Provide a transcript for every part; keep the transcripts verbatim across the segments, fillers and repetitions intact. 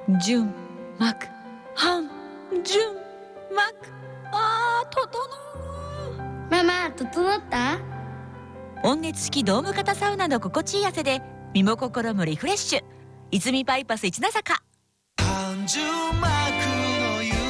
純膜半純膜、あー整う。 ママ、整った？ 温熱式ドーム型サウナの心地いい汗で身も心もリフレッシュ。泉パイパス一ノ坂。半純膜の湯。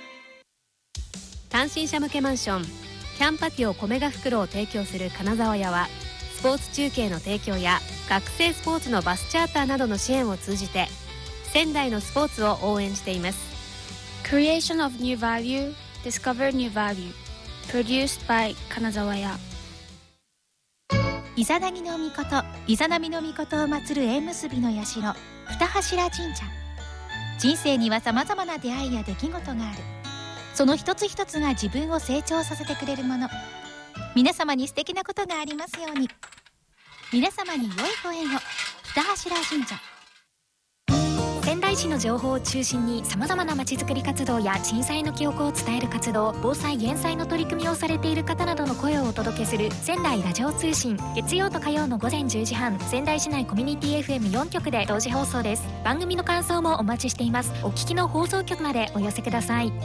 単身者向けマンションキャンパティオコメガ袋を提供する金沢屋は、スポーツ中継の提供や学生スポーツのバスチャーターなどの支援を通じて仙台のスポーツを応援しています。 Creation of New Value Discover New Value Produced by 金沢屋。 イザナギの御事、イザナミの御事を祀る縁結びの社二柱神社。人生にはさまざまな出会いや出来事がある。その一つ一つが自分を成長させてくれるもの。皆様に素敵なことがありますように。皆様に良いご縁を。二柱神社。 仙台市の情報を中心にさまざまなまちづくり活動や震災の記憶を伝える活動、防災減災の取り組みをされている方などの声をお届けする仙台ラジオ通信。月曜と火曜の午前じゅうじはん、仙台市内コミュニティ エフエムよん 局で同時放送です。番組の感想もお待ちしています。お聞きの放送局までお寄せください。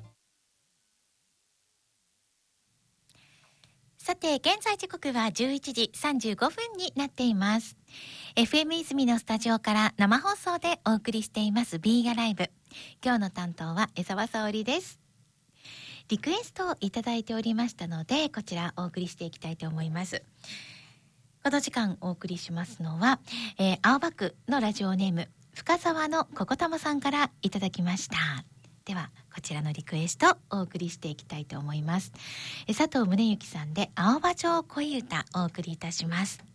さて、現在時刻はじゅういちじさんじゅうごふんになっています。エフエム 泉のスタジオから生放送でお送りしています ビー ガライブ。今日の担当は江澤沙織です。リクエストをいただいておりましたので、こちらお送りしていきたいと思います。この時間お送りしますのは、えー、青葉区のラジオネーム深沢のここたまさんからいただきました。ではこちらのリクエストをお送りしていきたいと思います。え佐藤宗之さんで青葉町恋歌をお送りいたします。